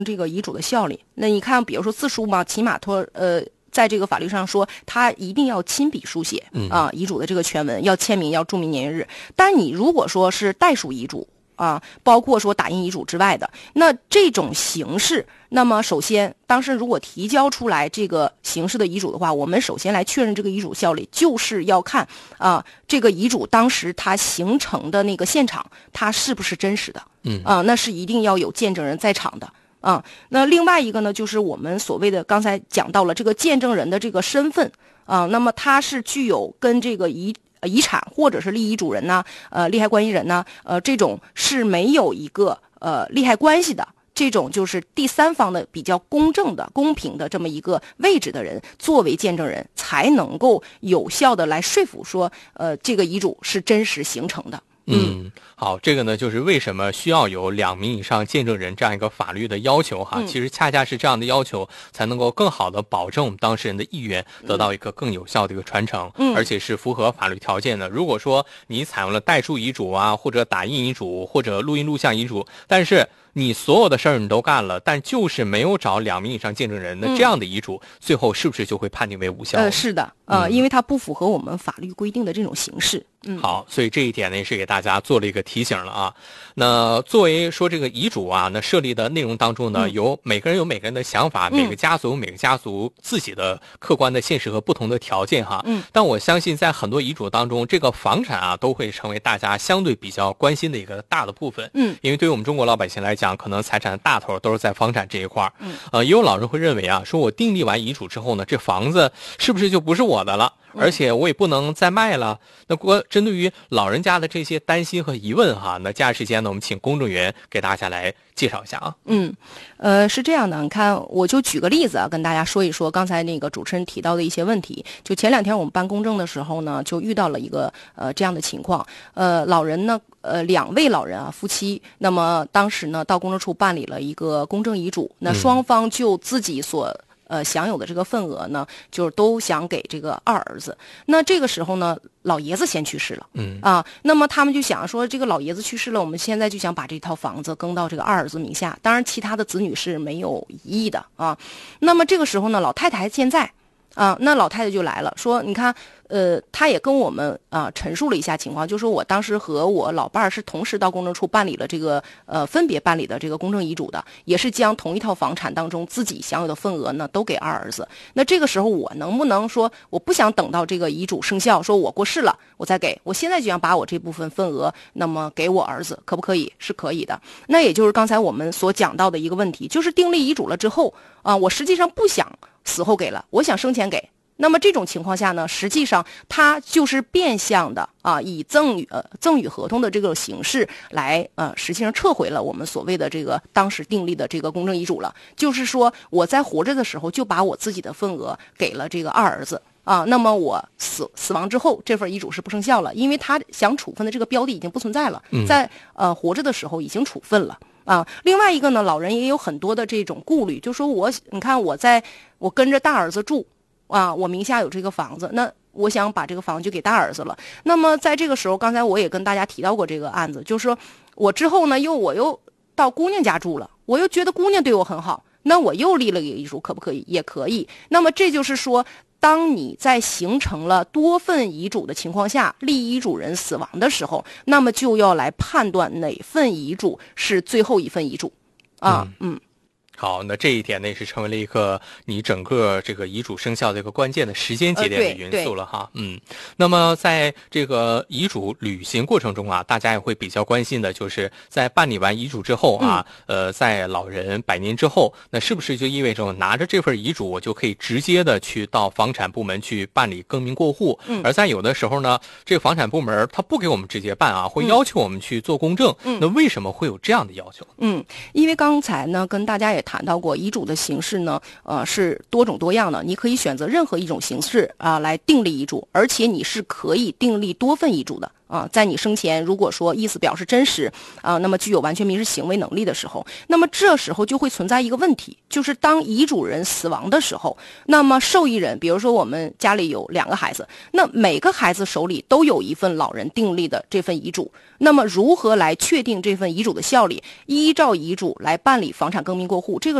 这个遗嘱的效力。那你看，比如说自书嘛，起码在这个法律上说，他一定要亲笔书写遗嘱的这个全文，要签名，要注明年月日。但你如果说是代书遗嘱包括说打印遗嘱之外的，那这种形式，那么首先当事人如果提交出来这个形式的遗嘱的话，我们首先来确认这个遗嘱效力，就是要看这个遗嘱当时它形成的那个现场，它是不是真实的，那是一定要有见证人在场的。那另外一个呢，就是我们所谓的刚才讲到了这个见证人的这个身份那么他是具有跟这个遗产或者是立遗嘱人呢利害关系人呢这种是没有一个利害关系的，这种就是第三方的比较公正的公平的这么一个位置的人作为见证人，才能够有效的来说服说这个遗嘱是真实形成的。 好，这个呢就是为什么需要有2名以上见证人这样一个法律的要求哈。其实恰恰是这样的要求才能够更好的保证我们当事人的意愿得到一个更有效的一个传承，而且是符合法律条件的。如果说你采用了代书遗嘱或者打印遗嘱或者录音录像遗嘱，但是你所有的事儿你都干了，但就是没有找2名以上见证人，那这样的遗嘱最后是不是就会判定为无效？ 是的，因为它不符合我们法律规定的这种形式。 好，所以这一点呢也是给大家做了一个提醒了那作为说这个遗嘱那设立的内容当中呢，有每个人有每个人的想法，每个家族有每个家族自己的客观的现实和不同的条件但我相信在很多遗嘱当中，这个房产都会成为大家相对比较关心的一个大的部分。因为对于我们中国老百姓来讲，可能财产的大头都是在房产这一块也有老人会认为说我订立完遗嘱之后呢，这房子是不是就不是我的了？而且我也不能再卖了。那针对于老人家的这些担心和疑问那接下来时间呢，我们请公证员给大家来介绍一下是这样的，你看，我就举个例子跟大家说一说刚才那个主持人提到的一些问题。就前2天我们办公证的时候呢，就遇到了一个这样的情况。老人呢2位老人夫妻，那么当时呢到公证处办理了一个公证遗嘱，那双方就自己所享有的这个份额呢，就是都想给这个2儿子。那这个时候呢，老爷子先去世了，那么他们就想说，这个老爷子去世了，我们现在就想把这套房子更到这个2儿子名下。当然，其他的子女是没有异议的那么这个时候呢，老太太还健在那老太太就来了，说你看，她也跟我们陈述了一下情况，就说我当时和我老伴儿是同时到公证处办理了这个分别办理的这个公证遗嘱的，也是将同一套房产当中自己享有的份额呢都给2儿子。那这个时候我能不能说我不想等到这个遗嘱生效，说我过世了我再给，我现在就想把我这部分份额那么给我儿子，可不可以？是可以的。那也就是刚才我们所讲到的一个问题，就是订立遗嘱了之后我实际上不想死后给了，我想生前给。那么这种情况下呢，实际上它就是变相的以赠与合同的这个形式来实际上撤回了我们所谓的这个当时订立的这个公证遗嘱了。就是说我在活着的时候就把我自己的份额给了这个2儿子那么我死亡之后，这份遗嘱是不生效了，因为他想处分的这个标的已经不存在了，在活着的时候已经处分了另外一个呢，老人也有很多的这种顾虑，就说你看我跟着大儿子住我名下有这个房子，那我想把这个房子就给大儿子了。那么在这个时候，刚才我也跟大家提到过这个案子，就是说我之后呢，我又到姑娘家住了，我又觉得姑娘对我很好，那我又立了一个遗嘱，可不可以？也可以。那么这就是说，当你在形成了多份遗嘱的情况下，立遗嘱人死亡的时候，那么就要来判断哪份遗嘱是最后一份遗嘱好，那这一点呢也是成为了一个你整个这个遗嘱生效的一个关键的时间节点的元素了那么在这个遗嘱履行过程中大家也会比较关心的就是在办理完遗嘱之后在老人100年之后，那是不是就意味着拿着这份遗嘱我就可以直接的去到房产部门去办理更名过户而在有的时候呢，这个房产部门他不给我们直接办会要求我们去做公证那为什么会有这样的要求？ 因为刚才呢跟大家也谈到过，遗嘱的形式呢是多种多样的，你可以选择任何一种形式来订立遗嘱，而且你是可以订立多份遗嘱的在你生前如果说意思表示真实那么具有完全民事行为能力的时候，那么这时候就会存在一个问题，就是当遗嘱人死亡的时候，那么受益人，比如说我们家里有2个孩子，那每个孩子手里都有一份老人订立的这份遗嘱，那么如何来确定这份遗嘱的效力，依照遗嘱来办理房产更名过户，这个